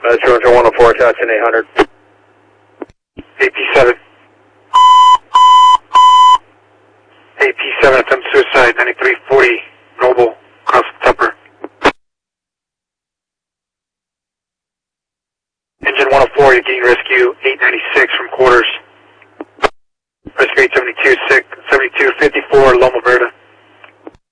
Georgia 104, attaching 800. AP7. AP7, attempt suicide, 9340, Noble, across Tupper. Engine 104, you're getting rescue 896 from quarters. Rescue 872, 7254, Loma Verde.